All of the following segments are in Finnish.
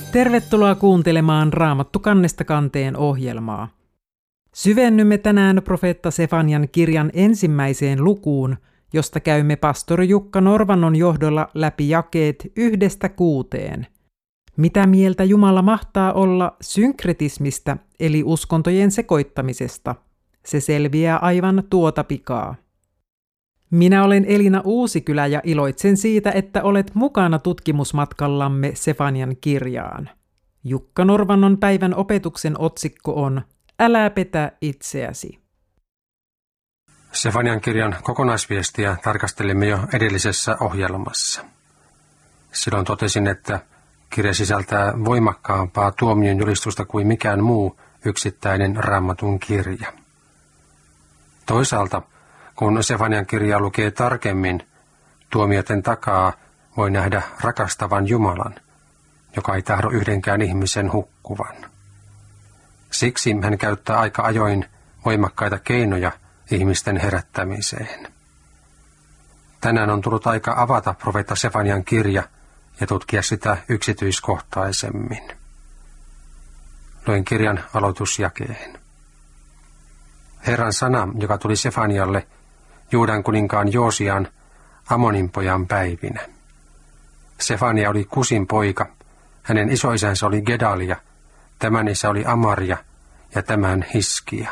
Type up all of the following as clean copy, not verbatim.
Tervetuloa kuuntelemaan Raamattu kannesta kanteen ohjelmaa. Syvennymme tänään profeetta Sefanian kirjan ensimmäiseen lukuun, josta käymme pastori Jukka Norvannon johdolla läpi jakeet 1–6. Mitä mieltä Jumala mahtaa olla synkretismistä eli uskontojen sekoittamisesta? Se selviää aivan tuota pikaa. Minä olen Elina Uusikylä ja iloitsen siitä, että olet mukana tutkimusmatkallamme Sefanian kirjaan. Jukka Norvannon päivän opetuksen otsikko on Älä petä itseäsi. Sefanian kirjan kokonaisviestiä tarkastelimme jo edellisessä ohjelmassa. Silloin totesin, että kirja sisältää voimakkaampaa tuomion julistusta kuin mikään muu yksittäinen Raamatun kirja. Toisaalta, kun Sefanian kirjaa lukee tarkemmin, tuomioiden takaa voi nähdä rakastavan Jumalan, joka ei tahdo yhdenkään ihmisen hukkuvan. Siksi hän käyttää aika ajoin voimakkaita keinoja ihmisten herättämiseen. Tänään on tullut aika avata profeetta Sefanian kirja ja tutkia sitä yksityiskohtaisemmin. Luen kirjan aloitusjakeen. Herran sana, joka tuli Sefanialle, Juudan kuninkaan Joosian, Amonin pojan päivinä. Sefania oli Kusin poika, hänen isoisänsä oli Gedalia, tämän isä oli Amaria ja tämän Hiskia.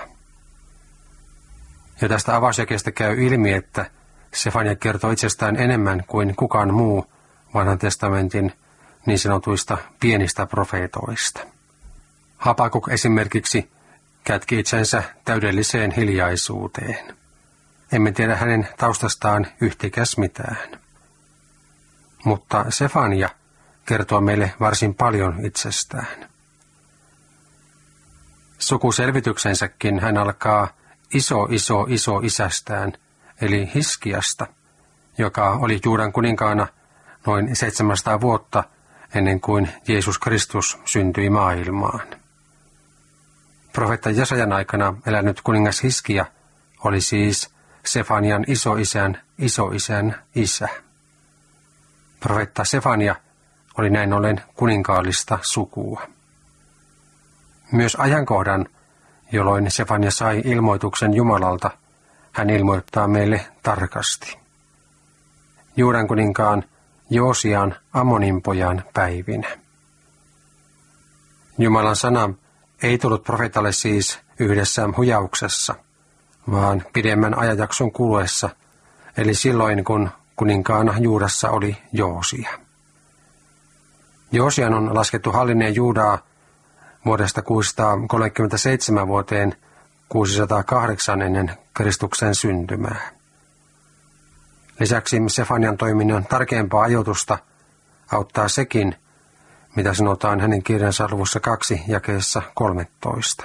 Ja tästä avausjakeesta käy ilmi, että Sefania kertoo itsestään enemmän kuin kukaan muu vanhan testamentin niin sanotuista pienistä profeetoista. Habakuk esimerkiksi kätki itsensä täydelliseen hiljaisuuteen. Emme tiedä hänen taustastaan yhtikäs mitään. Mutta Sefania kertoo meille varsin paljon itsestään. Sukuselvityksensäkin hän alkaa iso isästään, eli Hiskiasta, joka oli Juudan kuninkaana noin 700 vuotta ennen kuin Jeesus Kristus syntyi maailmaan. Profeetta Jesajan aikana elänyt kuningas Hiskia oli siis Sefanian isoisän isä. Profeetta Sefania oli näin ollen kuninkaallista sukua. Myös ajankohdan, jolloin Sefania sai ilmoituksen Jumalalta, hän ilmoittaa meille tarkasti. Juudan kuninkaan Joosian Amonin pojan päivinä. Jumalan sana ei tullut profeetalle siis yhdessä hujauksessa, vaan pidemmän ajanjakson kuluessa, eli silloin kun kuninkaana Juudassa oli Joosia. Joosian on laskettu hallinneen Juudaa vuodesta 637 vuoteen 608 ennen Kristuksen syntymää. Lisäksi Sefanian toiminnan tarkempaa ajoitusta auttaa sekin, mitä sanotaan hänen kirjansa luvussa 2 jakeessa 13.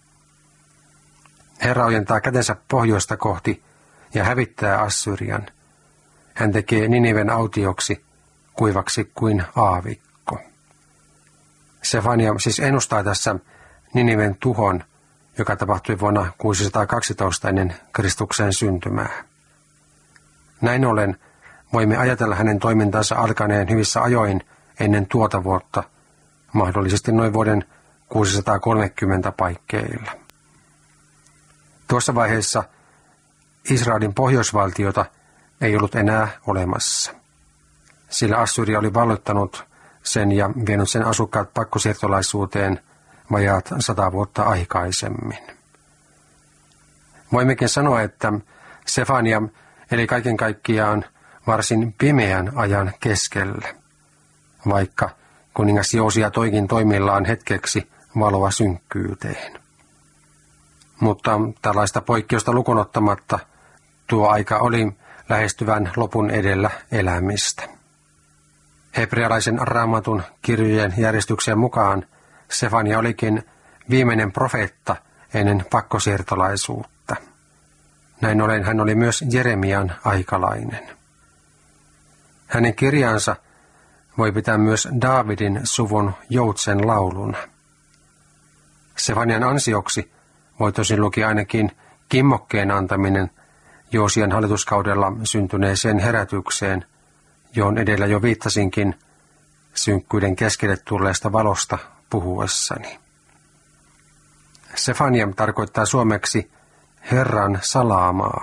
Herra ojentaa kätensä pohjoista kohti ja hävittää Assyrian. Hän tekee Niniven autioksi, kuivaksi kuin aavikko. Sefania siis ennustaa tässä Niniven tuhon, joka tapahtui vuonna 612 ennen Kristuksen syntymää. Näin ollen voimme ajatella hänen toimintansa alkaneen hyvissä ajoin ennen tuota vuotta, mahdollisesti noin vuoden 630 paikkeilla. Tuossa vaiheessa Israelin pohjoisvaltiota ei ollut enää olemassa, sillä Assyria oli valloittanut sen ja vienyt sen asukkaat pakkosiirtolaisuuteen vajaat 100 vuotta aikaisemmin. Voimmekin sanoa, että Sefania eli kaiken kaikkiaan varsin pimeän ajan keskellä, vaikka kuningas Joosia toikin toimillaan hetkeksi valoa synkkyyteen. Mutta tällaista poikkeusta lukunottamatta tuo aika oli lähestyvän lopun edellä elämistä. Hebrealaisen Raamatun kirjojen järjestyksen mukaan Sefania olikin viimeinen profeetta ennen pakkosiirtolaisuutta. Näin ollen hän oli myös Jeremian aikalainen. Hänen kirjaansa voi pitää myös Daavidin suvun joutsen lauluna. Sefanian ansioksi voi tosin lukea ainakin kimmokkeen antaminen Joosian hallituskaudella syntyneeseen herätykseen, johon edellä jo viittasinkin, synkkyyden keskelle tulleesta valosta puhuessani. Sefania tarkoittaa suomeksi Herran salaamaa.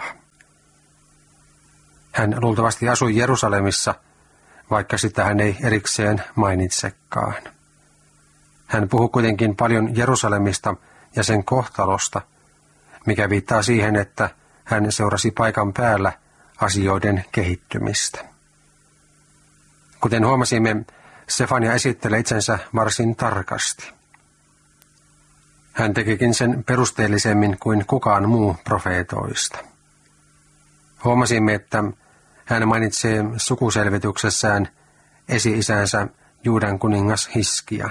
Hän luultavasti asui Jerusalemissa, vaikka sitä hän ei erikseen mainitsekaan. Hän puhui kuitenkin paljon Jerusalemista ja sen kohtalosta, mikä viittaa siihen, että hän seurasi paikan päällä asioiden kehittymistä. Kuten huomasimme, Sefania esittelee itsensä varsin tarkasti. Hän tekikin sen perusteellisemmin kuin kukaan muu profeetoista. Huomasimme, että hän mainitsee sukuselvityksessään esi-isänsä Juudan kuningas Hiskian.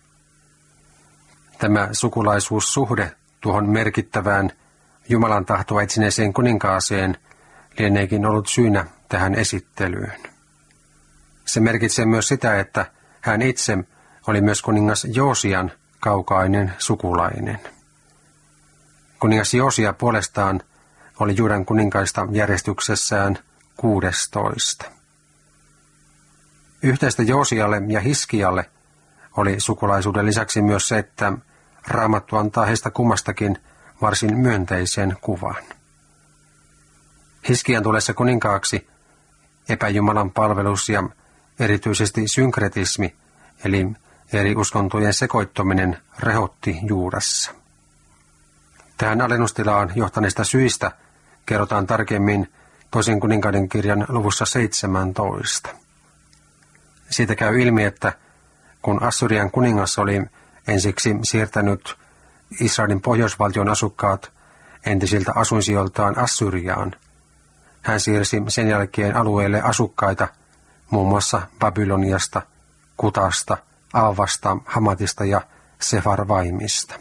Tämä sukulaisuussuhde tuohon merkittävään Jumalan tahtoa etsineeseen kuninkaaseen lieneekin ollut syynä tähän esittelyyn. Se merkitsee myös sitä, että hän itse oli myös kuningas Joosian kaukainen sukulainen. Kuningas Joosia puolestaan oli Juudan kuninkaista järjestyksessään 16. Yhteistä Joosialle ja Hiskialle oli sukulaisuuden lisäksi myös se, että Raamattu antaa heistä kummastakin varsin myönteisen kuvan. Hiskian tullessa kuninkaaksi epäjumalan palvelus ja erityisesti synkretismi, eli eri uskontojen sekoittuminen, rehotti Juudassa. Tähän alennustilaan johtaneista syistä kerrotaan tarkemmin toisen kuninkaiden kirjan luvussa 17. Siitä käy ilmi, että kun Assyrian kuningas oli ensiksi siirtänyt Israelin pohjoisvaltion asukkaat entisiltä asuinsijoiltaan Assyriaan, hän siirsi sen jälkeen alueelle asukkaita muun muassa Babyloniasta, Kutasta, Avvasta, Hamatista ja Sefarvaimista.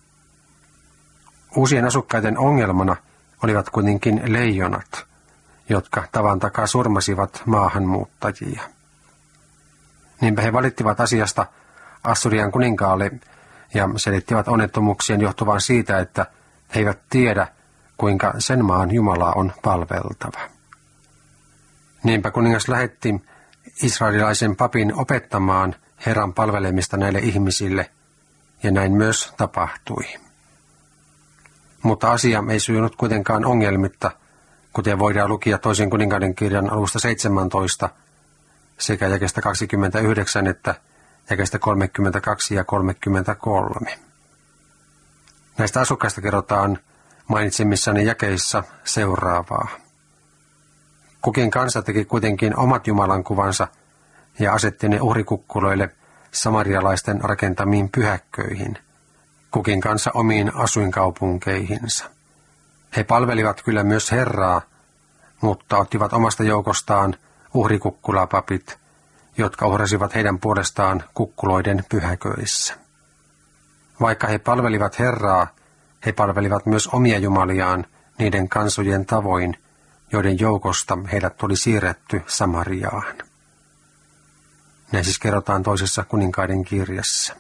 Uusien asukkaiden ongelmana olivat kuitenkin leijonat, jotka tavan takaa surmasivat maahanmuuttajia. Niinpä he valittivat asiasta Assyrian kuninkaalle ja selittivät onnettomuuksien johtuvan siitä, että he eivät tiedä, kuinka sen maan Jumalaa on palveltava. Niinpä kuningas lähetti israelilaisen papin opettamaan Herran palvelemista näille ihmisille, ja näin myös tapahtui. Mutta asia ei sujunut kuitenkaan ongelmitta, kuten voidaan lukea toisen kuninkaiden kirjan alusta 17, sekä jakeesta 29 että jakeesta 32 ja 33. Näistä asukkaista kerrotaan mainitsemissani jakeissa seuraavaa. Kukin kansa teki kuitenkin omat Jumalan kuvansa ja asetti ne uhrikukkuloille samarialaisten rakentamiin pyhäkköihin, kukin kansa omiin asuinkaupunkeihinsa. He palvelivat kyllä myös Herraa, mutta ottivat omasta joukostaan uhrikukkulapapit, jotka uhrasivat heidän puolestaan kukkuloiden pyhäköissä. Vaikka he palvelivat Herraa, he palvelivat myös omia jumaliaan niiden kansojen tavoin, joiden joukosta heidät oli siirretty Samariaan. Näin siis kerrotaan toisessa kuninkaiden kirjassa.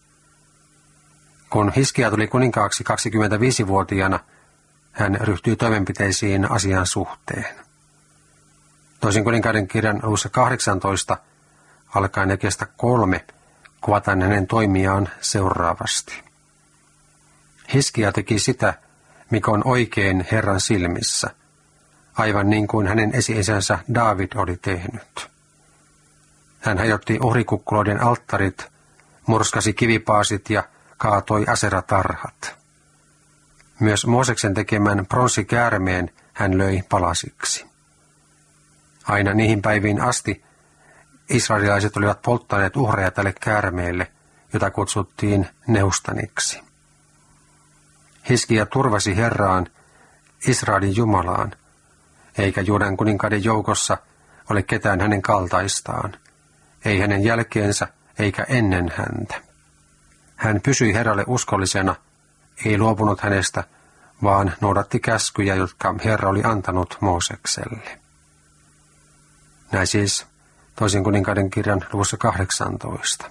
Kun Hiskia tuli kuninkaaksi 25-vuotiaana, hän ryhtyi toimenpiteisiin asian suhteen. Toisen kuninkaiden kirjan luvussa 18 alkaen jakeesta 3 kuvataan hänen toimiaan seuraavasti. Hiskia teki sitä, mikä on oikein Herran silmissä, aivan niin kuin hänen esi-isänsä Daavid oli tehnyt. Hän hajotti uhrikukkuloiden alttarit, murskasi kivipaasit ja kaatoi aseratarhat. Myös Mooseksen tekemän pronssikäärmeen hän löi palasiksi. Aina niihin päiviin asti israelilaiset olivat polttaneet uhreja tälle käärmeelle, jota kutsuttiin Neustaniksi. Hiskia turvasi Herraan, Israelin Jumalaan, eikä Juudan kuninkaiden joukossa ole ketään hänen kaltaistaan, ei hänen jälkeensä eikä ennen häntä. Hän pysyi Herralle uskollisena, ei luopunut hänestä, vaan noudatti käskyjä, jotka Herra oli antanut Moosekselle. Näin siis toisen kuninkaiden kirjan luvussa 18.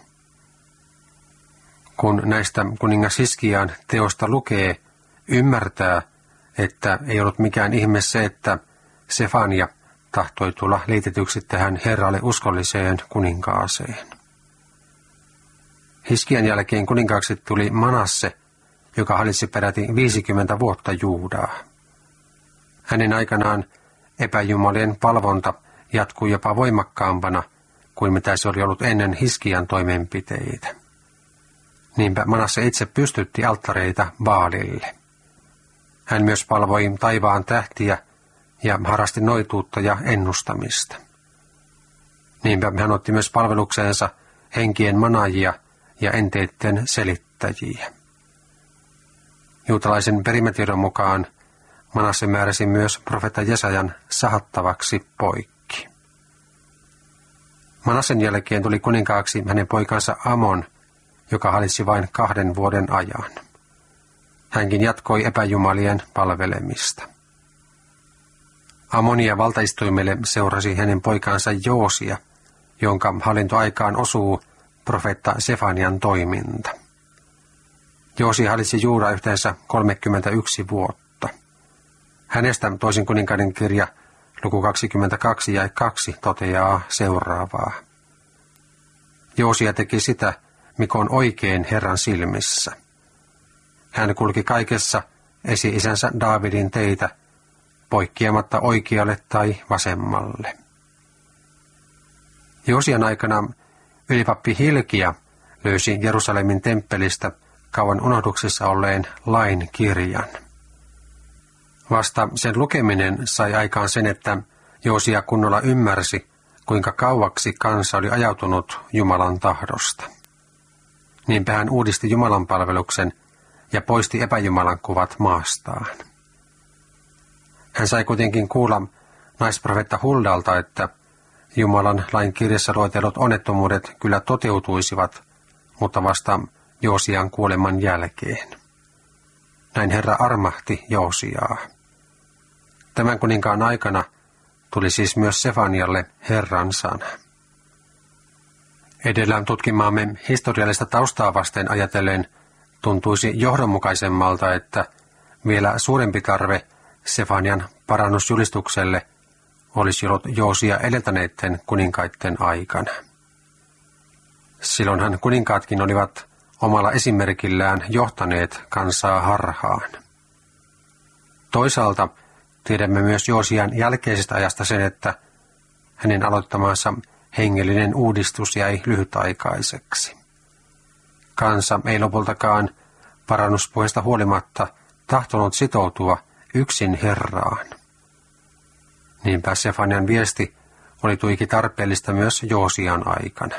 Kun näistä kuningas Hiskiaan teosta lukee, ymmärtää, että ei ollut mikään ihme se, että Sefania tahtoi tulla liitetyksi tähän Herralle uskolliseen kuninkaaseen. Hiskian jälkeen kuninkaaksi tuli Manasse, joka hallitsi peräti 50 vuotta Juudaa. Hänen aikanaan epäjumalien palvonta jatkui jopa voimakkaampana kuin mitä se oli ollut ennen Hiskian toimenpiteitä. Niinpä Manasse itse pystytti alttareita Baalille. Hän myös palvoi taivaan tähtiä ja harrasti noituutta ja ennustamista. Niinpä hän otti myös palvelukseensa henkien manaajia ja enteiden selittäjiä. Juutalaisen perimätiedon mukaan Manasse määräsi myös profeetta Jesajan sahattavaksi poikki. Manassen jälkeen tuli kuninkaaksi hänen poikansa Amon, joka hallitsi vain 2 vuoden ajan. Hänkin jatkoi epäjumalien palvelemista. Amonia valtaistuimelle seurasi hänen poikansa Joosia, jonka hallintoaikaan osuu profeetta Sefanian toiminta. Joosia hallitsi Juudaa yhteensä 31 vuotta. Hänestä toisen kuninkaiden kirja luku 22 ja 2 toteaa seuraavaa. Joosia teki sitä, mikä on oikein Herran silmissä. Hän kulki kaikessa esi-isänsä Daavidin teitä, poikkeamatta oikealle tai vasemmalle. Joosian aikana ylipappi Hilkia löysi Jerusalemin temppelistä kauan unohduksissa olleen lain kirjan. Vasta sen lukeminen sai aikaan sen, että Joosia kunnolla ymmärsi, kuinka kauaksi kansa oli ajautunut Jumalan tahdosta. Niinpä hän uudisti Jumalan palveluksen ja poisti epäjumalan kuvat maastaan. Hän sai kuitenkin kuulla naisprofeetta Huldalta, että Jumalan lain kirjassa luetellut onnettomuudet kyllä toteutuisivat, mutta vasta Joosian kuoleman jälkeen. Näin Herra armahti Joosiaa. Tämän kuninkaan aikana tuli siis myös Sefanialle Herran sana. Edellä tutkimaamme historiallista taustaa vasten ajatellen tuntuisi johdonmukaisemmalta, että vielä suurempi tarve Sefanian parannusjulistukselle olisi ollut Joosia edeltäneiden kuninkaiden aikana. Silloinhan kuninkaatkin olivat omalla esimerkillään johtaneet kansaa harhaan. Toisaalta tiedämme myös Joosian jälkeisestä ajasta sen, että hänen aloittamansa hengellinen uudistus jäi lyhytaikaiseksi. Kansa ei lopultakaan parannuspuheesta huolimatta tahtonut sitoutua yksin Herraan. Niinpä Sefanian viesti oli tuiki tarpeellista myös Joosian aikana.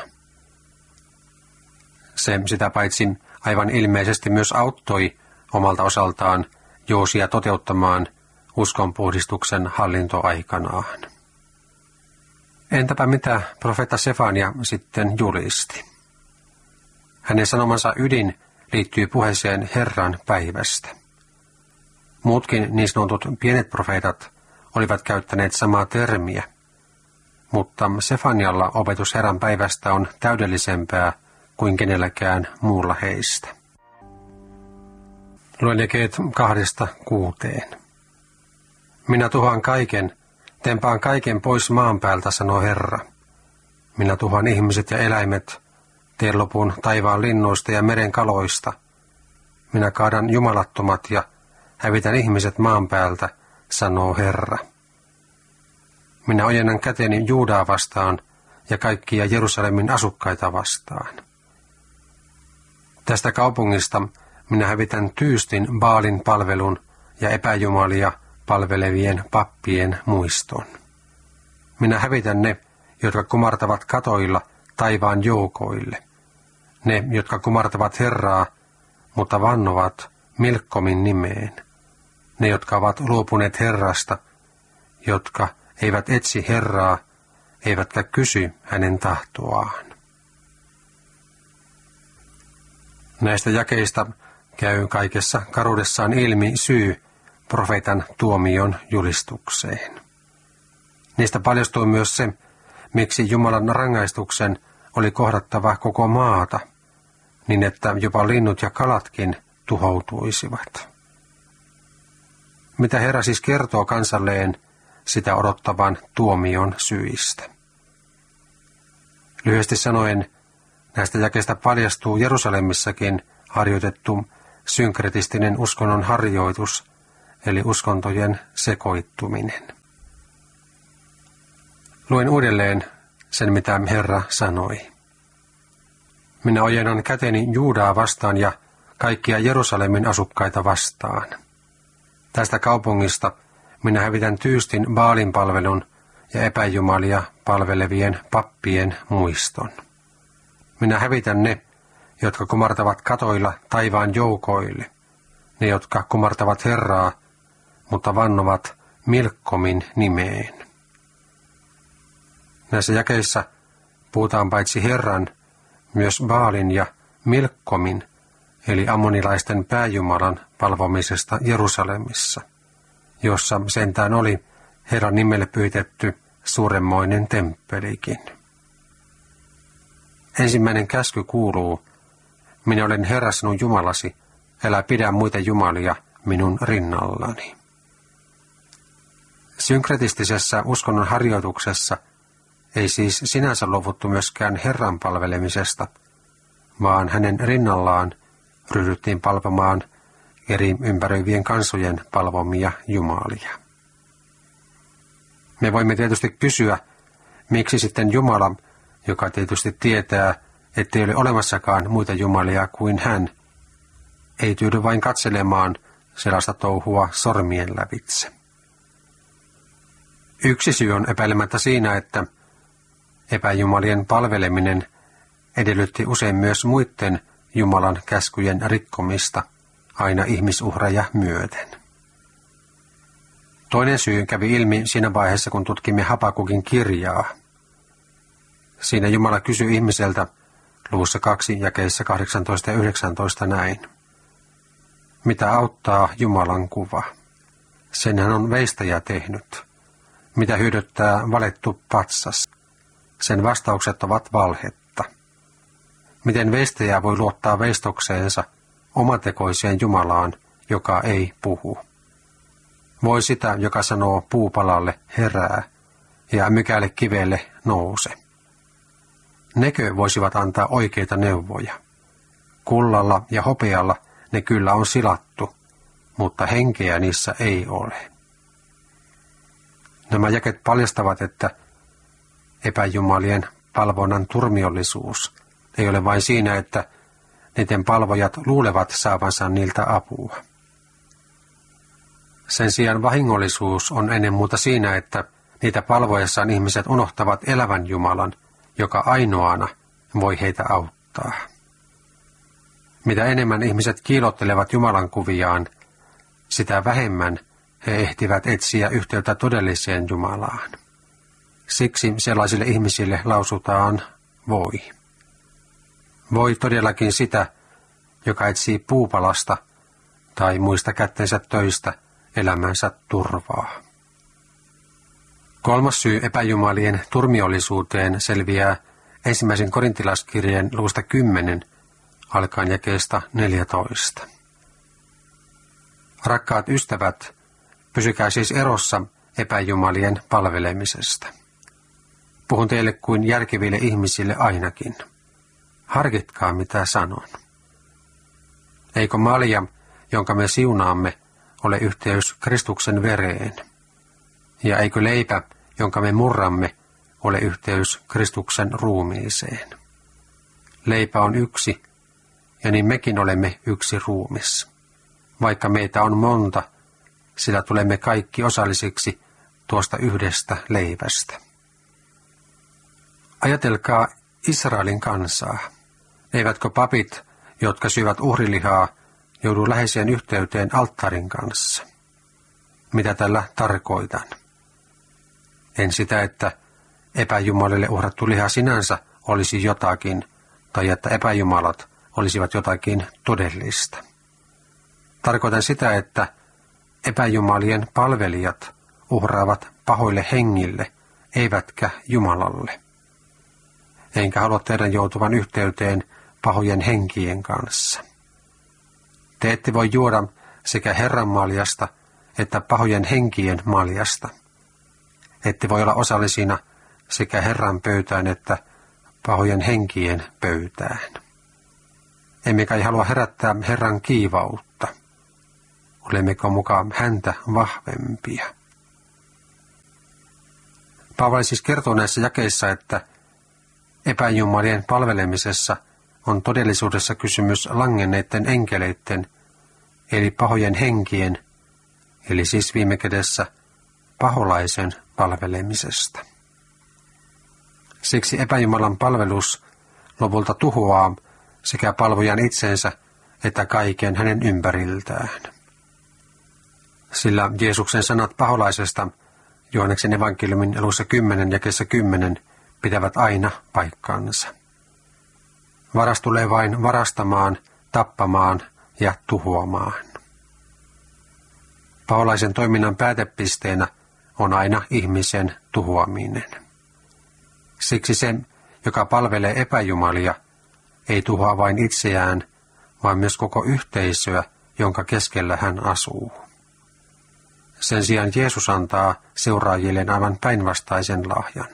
Se sitä paitsi aivan ilmeisesti myös auttoi omalta osaltaan Joosia toteuttamaan uskonpuhdistuksen hallintoaikanaan. Entäpä mitä profeetta Sefania sitten julisti? Hänen sanomansa ydin liittyy puheeseen Herran päivästä. Muutkin niin sanotut pienet profeetat olivat käyttäneet samaa termiä, mutta Sefanialla opetus Herran päivästä on täydellisempää kuin kenelläkään muulla heistä. Luen jakeet 2–6. Minä tuhoan kaiken, tempaan kaiken pois maan päältä, sanoo Herra. Minä tuhoan ihmiset ja eläimet, teen lopun taivaan linnuista ja meren kaloista. Minä kaadan jumalattomat ja hävitän ihmiset maan päältä, sanoo Herra. Minä ojennan käteni Juudaa vastaan ja kaikkia Jerusalemin asukkaita vastaan. Tästä kaupungista minä hävitän tyystin Baalin palvelun ja epäjumalia palvelevien pappien muiston. Minä hävitän ne, jotka kumartavat katoilla taivaan joukoille. Ne, jotka kumartavat Herraa, mutta vannovat Milkkomin nimeen. Ne, jotka ovat luopuneet Herrasta, jotka eivät etsi Herraa, eivätkä kysy hänen tahtoaan. Näistä jakeista käy kaikessa karuudessaan ilmi syy profeetan tuomion julistukseen. Niistä paljastui myös se, miksi Jumalan rangaistuksen oli kohdattava koko maata, niin että jopa linnut ja kalatkin tuhoutuisivat. Mitä Herra siis kertoo kansalleen sitä odottavan tuomion syistä? Lyhyesti sanoen, Näistä jakeista paljastuu Jerusalemissakin harjoitettu synkretistinen uskonnon harjoitus, eli uskontojen sekoittuminen. Luen uudelleen sen, mitä Herra sanoi. Minä ojennan käteni Juudaa vastaan ja kaikkia Jerusalemin asukkaita vastaan. Tästä kaupungista minä hävitän tyystin Baalin palvelun ja epäjumalia palvelevien pappien muiston. Minä hävitän ne, jotka kumartavat katoilla taivaan joukoille, ne, jotka kumartavat Herraa, mutta vannovat Milkkomin nimeen. Näissä jakeissa puhutaan paitsi Herran, myös Baalin ja Milkkomin, eli ammonilaisten pääjumalan palvomisesta Jerusalemissa, jossa sentään oli Herran nimelle pyhitetty suuremmoinen temppelikin. Ensimmäinen käsky kuuluu, minä olen Herra sinun Jumalasi, älä pidä muita jumalia minun rinnallani. Synkretistisessä uskonnon harjoituksessa ei siis sinänsä luovuttu myöskään Herran palvelemisesta, vaan hänen rinnallaan ryhdyttiin palvomaan eri ympäröivien kansojen palvomia jumalia. Me voimme tietysti kysyä, miksi sitten Jumala, joka tietysti tietää, ettei ole olemassakaan muita jumalia kuin hän, ei tyydy vain katselemaan sellaista touhua sormien lävitse. Yksi syy on epäilemättä siinä, että epäjumalien palveleminen edellytti usein myös muiden Jumalan käskyjen rikkomista aina ihmisuhreja myöten. Toinen syy kävi ilmi siinä vaiheessa, kun tutkimme Habakukin kirjaa. Siinä Jumala kysyi ihmiseltä luvussa 2 jakeissa 18 ja 19 näin. Mitä auttaa Jumalan kuva? Sen hän on veistäjä tehnyt. Mitä hyödyttää valettu patsas? Sen vastaukset ovat valhetta. Miten veistäjä voi luottaa veistokseensa omatekoiseen Jumalaan, joka ei puhu? Voi sitä, joka sanoo puupalalle herää ja mykälle kivelle nouse. Nekö voisivat antaa oikeita neuvoja? Kullalla ja hopealla ne kyllä on silattu, mutta henkeä niissä ei ole. Nämä jaket paljastavat, että epäjumalien palvonnan turmiollisuus ei ole vain siinä, että niiden palvojat luulevat saavansa niiltä apua. Sen sijaan vahingollisuus on ennen muuta siinä, että niitä palvoessaan ihmiset unohtavat elävän Jumalan, joka ainoana voi heitä auttaa. Mitä enemmän ihmiset kiilottelevat Jumalan kuviaan, sitä vähemmän he ehtivät etsiä yhteyttä todelliseen Jumalaan. Siksi sellaisille ihmisille lausutaan voi. Voi todellakin sitä, joka etsii puupalasta tai muista kättensä töistä elämänsä turvaa. Kolmas syy epäjumalien turmiollisuuteen selviää 1. Korintilaiskirjeen luvusta 10 alkaen jakeesta 14. Rakkaat ystävät, pysykää siis erossa epäjumalien palvelemisesta. Puhun teille kuin järkeville ihmisille ainakin. Harkitkaa, mitä sanon. Eikö malja, jonka me siunaamme, ole yhteys Kristuksen vereen? Ja eikö leipä, jonka me murramme, ole yhteys Kristuksen ruumiiseen? Leipä on yksi, ja niin mekin olemme yksi ruumis. Vaikka meitä on monta, sillä tulemme kaikki osallisiksi tuosta yhdestä leivästä. Ajatelkaa Israelin kansaa. Eivätkö papit, jotka syövät uhrilihaa, joudu läheiseen yhteyteen alttarin kanssa? Mitä tällä tarkoitan? En sitä, että epäjumalille uhrattu liha sinänsä olisi jotakin, tai että epäjumalat olisivat jotakin todellista. Tarkoitan sitä, että epäjumalien palvelijat uhraavat pahoille hengille, eivätkä Jumalalle. Enkä halua teidän joutuvan yhteyteen pahojen henkien kanssa. Te ette voi juoda sekä Herran maljasta että pahojen henkien maljasta. Ette voi olla osallisina sekä Herran pöytään että pahojen henkien pöytään. Emme kai halua herättää Herran kiivautta. Olemmeko mukaan häntä vahvempia? Paavali siis kertoo näissä jakeissa, että epäjumalien palvelemisessa on todellisuudessa kysymys langenneiden enkeleiden, eli pahojen henkien, eli siis viime kädessä paholaisen palvelemisesta. Siksi epäjumalan palvelus lopulta tuhoaa sekä palvojan itsensä että kaiken hänen ympäriltään. Sillä Jeesuksen sanat paholaisesta Johanneksen evankeliumin alussa 10 jakeessa 10 pitävät aina paikkansa. Varas tulee vain varastamaan, tappamaan ja tuhoamaan. Paholaisen toiminnan päätepisteenä on aina ihmisen tuhoaminen. Siksi se, joka palvelee epäjumalia, ei tuhoa vain itseään, vaan myös koko yhteisöä, jonka keskellä hän asuu. Sen sijaan Jeesus antaa seuraajilleen aivan päinvastaisen lahjan.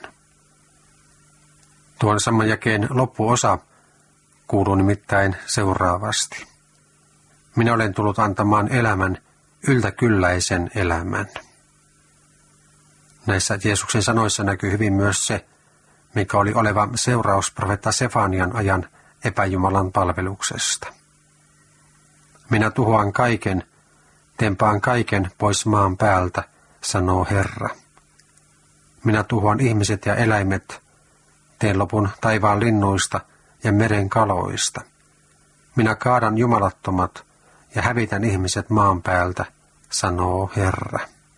Tuon saman jakeen loppuosa kuuluu nimittäin seuraavasti. Minä olen tullut antamaan elämän, yltäkylläisen elämän. Näissä Jeesuksen sanoissa näkyy hyvin myös se, mikä oli oleva seuraus profeetta Sefanian ajan epäjumalan palveluksesta. Minä tuhoan kaiken, tempaan kaiken pois maan päältä, sanoo Herra. Minä tuhoan ihmiset ja eläimet, teen lopun taivaan linnuista ja meren kaloista. Minä kaadan jumalattomat ja hävitän ihmiset maan päältä, sanoo Herra.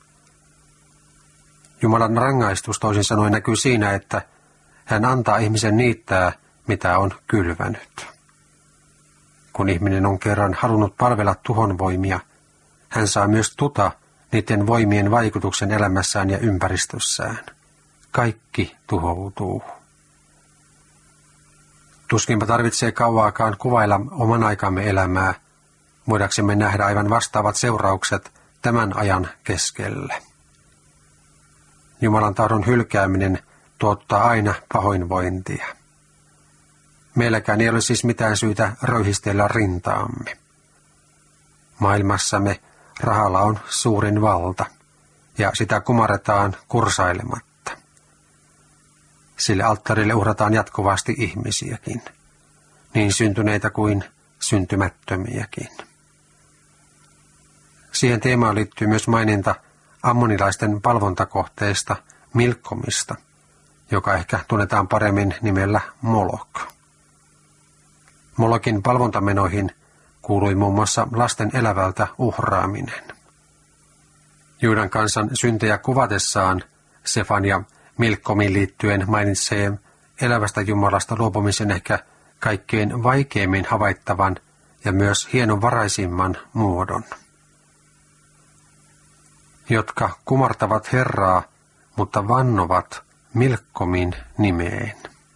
Jumalan rangaistus toisin sanoen näkyy siinä, että hän antaa ihmisen niittää, mitä on kylvänyt. Kun ihminen on kerran halunnut palvella tuhon voimia, hän saa myös niiden voimien vaikutuksen elämässään ja ympäristössään. Kaikki tuhoutuu. Tuskinpa tarvitsee kauaakaan kuvailla oman aikamme elämää, voidaksemme nähdä aivan vastaavat seuraukset tämän ajan keskellä. Jumalan tahdon hylkääminen tuottaa aina pahoinvointia. Meilläkään ei ole siis mitään syytä röyhistellä rintaamme. Maailmassamme rahalla on suurin valta, ja sitä kumarretaan kursailematta. Sille alttarille uhrataan jatkuvasti ihmisiäkin, niin syntyneitä kuin syntymättömiäkin. Siihen teemaan liittyy myös maininta ammonilaisten palvontakohteesta Milkomista, joka ehkä tunnetaan paremmin nimellä Molok. Molokin palvontamenoihin kuului muun muassa lasten elävältä uhraaminen. Juudan kansan syntejä kuvatessaan Sefania Milkomiin liittyen mainitsee elävästä Jumalasta luopumisen ehkä kaikkein vaikeimmin havaittavan ja myös hienovaraisimman muodon. Jotka kumartavat Herraa, mutta vannovat Milkomin nimeen.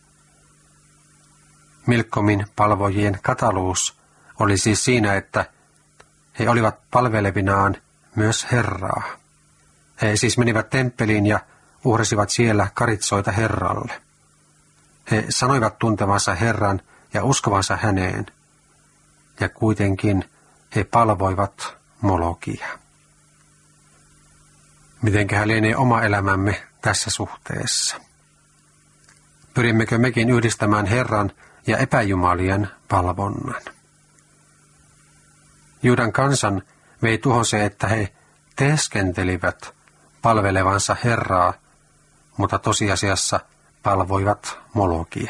Milkomin palvojien kataluus oli siis siinä, että he olivat palvelevinaan myös Herraa. He siis menivät temppeliin ja uhrasivat siellä karitsoita Herralle. He sanoivat tuntevansa Herran ja uskovansa häneen, ja kuitenkin he palvoivat Molokia. Mitenköhän lienee oma elämämme tässä suhteessa? Pyrimmekö mekin yhdistämään Herran ja epäjumalien palvonnan? Juudan kansan vei tuho se, että he teeskentelivät palvelevansa Herraa, mutta tosiasiassa palvoivat Molokia.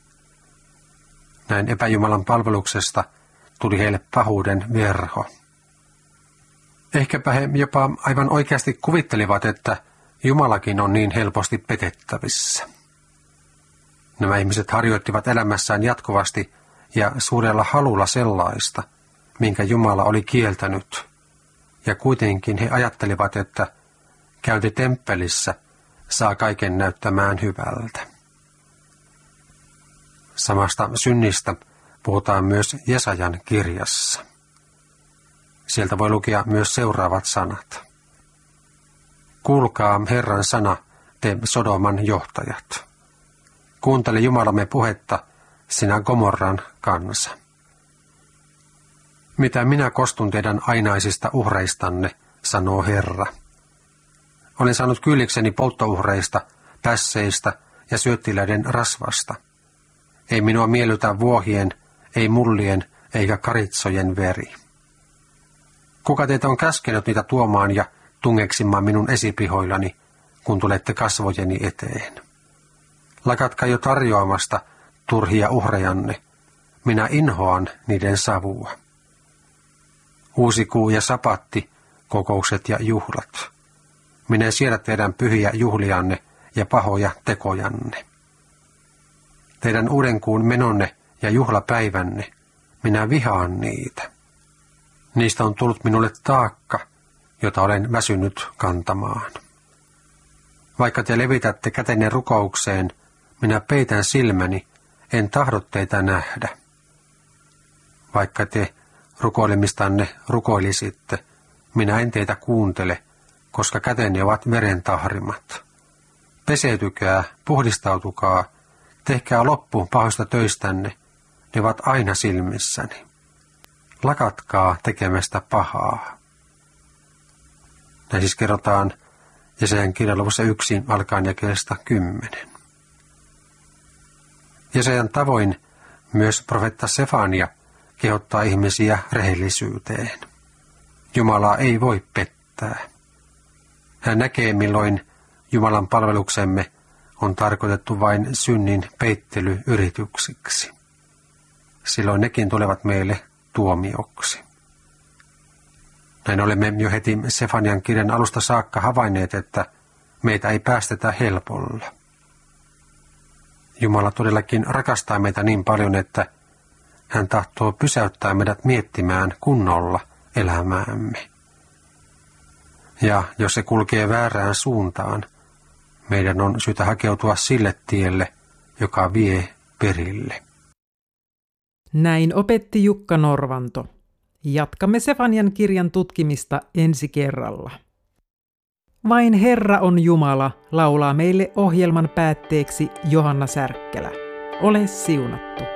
Näin epäjumalan palveluksesta tuli heille pahuuden verho. Ehkäpä he jopa aivan oikeasti kuvittelivat, että Jumalakin on niin helposti petettävissä. Nämä ihmiset harjoittivat elämässään jatkuvasti ja suurella halulla sellaista, minkä Jumala oli kieltänyt, ja kuitenkin he ajattelivat, että käynti temppelissä saa kaiken näyttämään hyvältä. Samasta synnistä puhutaan myös Jesajan kirjassa. Sieltä voi lukea myös seuraavat sanat. Kuulkaa Herran sana, te Sodoman johtajat. Kuuntele Jumalamme puhetta, sinä Gomorran kansa. Mitä minä kostun teidän ainaisista uhreistanne, sanoo Herra. Olen saanut kyllikseni polttouhreista, pässeistä ja syöttiläiden rasvasta. Ei minua miellytä vuohien, ei mullien eikä karitsojen veri. Kuka teitä on käskenyt niitä tuomaan ja tungeksimaan minun esipihoillani, kun tulette kasvojeni eteen? Lakatkaa jo tarjoamasta turhia uhrejanne, minä inhoan niiden savua. Uusikuu ja sapatti, kokoukset ja juhlat. Minä en siedä teidän pyhiä juhlianne ja pahoja tekojanne. Teidän uudenkuun menonne ja juhlapäivänne, minä vihaan niitä. Niistä on tullut minulle taakka, jota olen väsynyt kantamaan. Vaikka te levitätte kätenne rukoukseen, minä peitän silmäni, en tahdo teitä nähdä. Vaikka te rukoilemistanne rukoilisitte, minä en teitä kuuntele, koska kätenne ovat veren tahrimat. Peseytykää, puhdistautukaa, tehkää loppu pahoista töistänne, ne ovat aina silmissäni. Lakatkaa tekemästä pahaa. Näin siis kerrotaan Jesajan kirjan luvussa 1 alkaen jakeesta 10. Jesajan tavoin myös profeetta Sefania kehottaa ihmisiä rehellisyyteen. Jumalaa ei voi pettää. Hän näkee, milloin Jumalan palveluksemme on tarkoitettu vain synnin peittelyyrityksiksi. Silloin nekin tulevat meille tuomioksi. Näin olemme jo heti Sefanian kirjan alusta saakka havainneet, että meitä ei päästetä helpolla. Jumala todellakin rakastaa meitä niin paljon, että hän tahtoo pysäyttää meidät miettimään kunnolla elämäämme. Ja jos se kulkee väärään suuntaan, meidän on syytä hakeutua sille tielle, joka vie perille. Näin opetti Jukka Norvanto. Jatkamme Sefanian kirjan tutkimista ensi kerralla. Vain Herra on Jumala, laulaa meille ohjelman päätteeksi Johanna Särkkälä. Ole siunattu.